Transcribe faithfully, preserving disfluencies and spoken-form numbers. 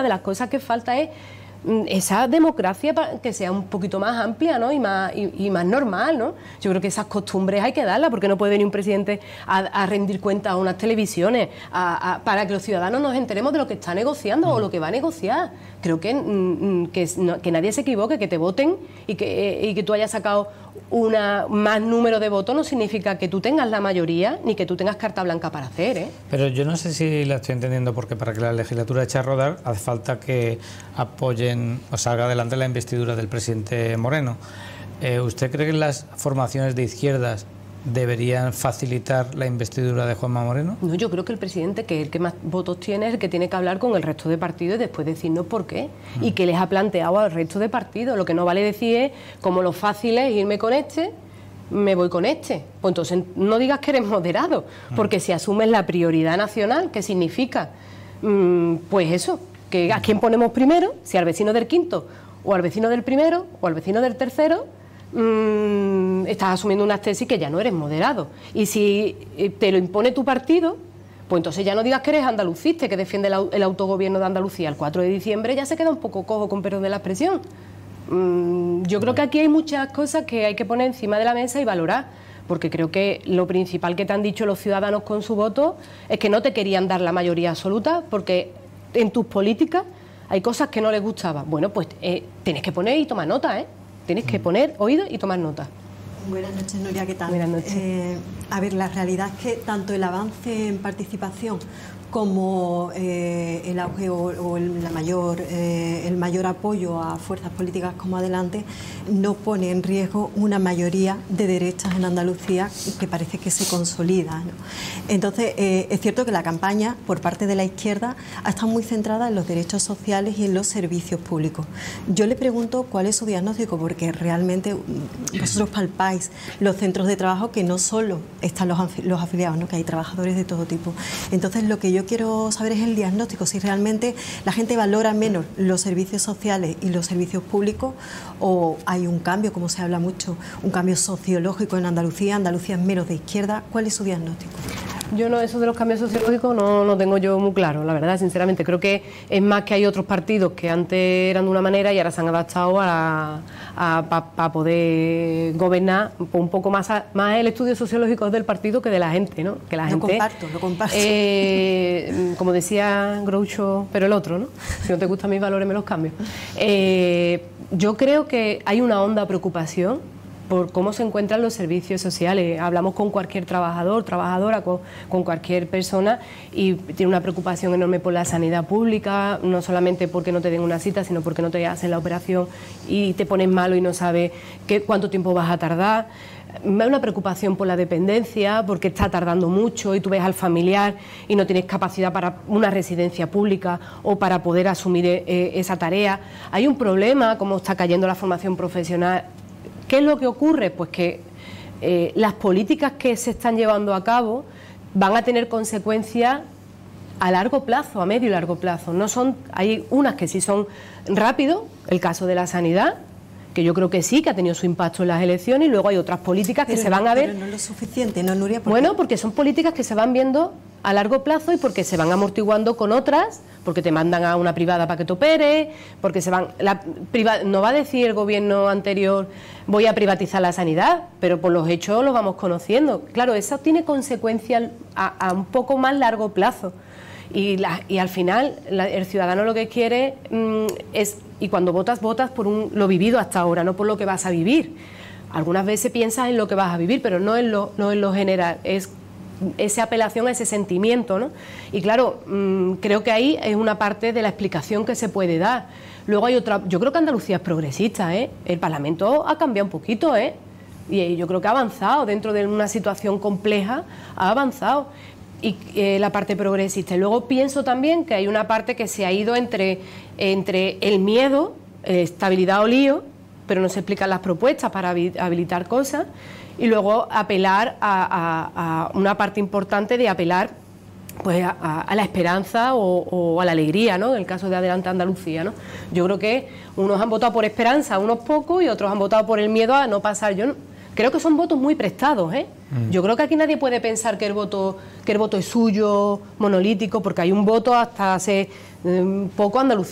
una de las cosas que falta es esa democracia que sea un poquito más amplia, ¿no? y, más, y, y más normal, ¿no? Yo creo que esas costumbres hay que darlas, porque no puede venir un presidente a, a rendir cuentas a unas televisiones a, a, para que los ciudadanos nos enteremos de lo que está negociando o lo que va a negociar. Creo que, mm, que, no, que nadie se equivoque, que te voten y que, y que tú hayas sacado una más número de votos no significa que tú tengas la mayoría ni que tú tengas carta blanca para hacer, ¿eh? Pero yo no sé si la estoy entendiendo, porque para que la legislatura eche a rodar hace falta que apoyen o salga adelante la investidura del presidente Moreno. Eh, ¿Usted cree que las formaciones de izquierdas deberían facilitar la investidura de Juanma Moreno? No, yo creo que el presidente, que es el que más votos tiene, es el que tiene que hablar con el resto de partidos y después decirnos por qué. Mm. Y qué les ha planteado al resto de partidos. Lo que no vale decir es, como lo fácil es irme con este, me voy con este. Pues entonces no digas que eres moderado, mm. porque si asumes la prioridad nacional, ¿qué significa? Mm, pues eso, que a quién ponemos primero, si al vecino del quinto, o al vecino del primero, o al vecino del tercero. Mm, estás asumiendo unas tesis que ya no eres moderado, y si te lo impone tu partido, pues entonces ya no digas que eres andalucista, que defiende el, el autogobierno de Andalucía. El cuatro de diciembre ya se queda un poco cojo, con perdón de la expresión. Mm, yo creo que aquí hay muchas cosas que hay que poner encima de la mesa y valorar, porque creo que lo principal que te han dicho los ciudadanos con su voto es que no te querían dar la mayoría absoluta, porque en tus políticas hay cosas que no les gustaban. Bueno, pues eh, tienes que poner y tomar nota, ¿eh? Tienes que poner oído y tomar nota. Buenas noches, Nuria, ¿qué tal? Buenas noches. Eh, a ver, la realidad es que tanto el avance en participación como eh, el auge o, o el, la mayor, eh, el mayor apoyo a fuerzas políticas como Adelante no pone en riesgo una mayoría de derechas en Andalucía que parece que se consolida, ¿no? Entonces, eh, es cierto que la campaña por parte de la izquierda ha estado muy centrada en los derechos sociales y en los servicios públicos. Yo le pregunto cuál es su diagnóstico, porque realmente vosotros palpáis los centros de trabajo que no solo están los, los afiliados, ¿no? Que hay trabajadores de todo tipo. Entonces, lo que yo quiero saber es el diagnóstico, si realmente la gente valora menos los servicios sociales y los servicios públicos, o hay un cambio, como se habla mucho, un cambio sociológico en Andalucía. Andalucía es menos de izquierda. ¿Cuál es su diagnóstico? Yo no, eso de los cambios sociológicos no lo tengo yo muy claro, la verdad, sinceramente. Creo que es más que hay otros partidos que antes eran de una manera y ahora se han adaptado a, a, para pa poder gobernar un poco más, a, más el estudio sociológico del partido que de la gente, ¿no? Que la lo gente, comparto, lo comparto. Eh, como decía Groucho, pero el otro, ¿no? Si no te gustan mis valores, me los cambio. Eh, yo creo que hay una honda preocupación por cómo se encuentran los servicios sociales. Hablamos con cualquier trabajador, trabajadora, con, con cualquier persona, y tiene una preocupación enorme por la sanidad pública, no solamente porque no te den una cita, sino porque no te hacen la operación y te pones malo y no sabes qué, cuánto tiempo vas a tardar. Hay una preocupación por la dependencia, porque está tardando mucho y tú ves al familiar y no tienes capacidad para una residencia pública o para poder asumir eh, esa tarea. Hay un problema, como está cayendo la formación profesional. ¿Qué es lo que ocurre? Pues que eh, las políticas que se están llevando a cabo van a tener consecuencias a largo plazo, a medio y largo plazo. No son, hay unas que sí son rápido, el caso de la sanidad, que yo creo que sí, que ha tenido su impacto en las elecciones, y luego hay otras políticas que pero se no, van a ver... Pero no es lo suficiente, ¿no, Nuria? Porque... Bueno, porque son políticas que se van viendo a largo plazo y porque se van amortiguando con otras, porque te mandan a una privada para que te opere, porque se van... La, priva, no va a decir el gobierno anterior, voy a privatizar la sanidad, pero por los hechos lo vamos conociendo. Claro, eso tiene consecuencias a, a un poco más largo plazo. Y, la, y al final la, el ciudadano lo que quiere mmm, es, y cuando votas, votas por un, lo vivido hasta ahora, no por lo que vas a vivir. Algunas veces piensas en lo que vas a vivir, pero no en lo, no en lo general, es esa apelación a ese sentimiento, ¿no? Y claro, mmm, creo que ahí es una parte de la explicación que se puede dar. Luego hay otra, yo creo que Andalucía es progresista, ¿eh? El Parlamento ha cambiado un poquito, ¿eh? Y yo creo que ha avanzado dentro de una situación compleja, ha avanzado. Y eh, la parte progresista. Y luego pienso también que hay una parte que se ha ido entre, entre el miedo, eh, estabilidad o lío, pero no se explican las propuestas para habilitar cosas, y luego apelar a, a, a una parte importante de apelar pues a, a, a la esperanza o, o a la alegría, ¿no? En el caso de Adelante Andalucía, ¿no? Yo creo que unos han votado por esperanza, unos pocos, y otros han votado por el miedo a no pasar. Yo no, creo que son votos muy prestados, ¿eh? Mm. Yo creo que aquí nadie puede pensar que el voto que el voto es suyo, monolítico, porque hay un voto hasta hace eh, poco Andalucía.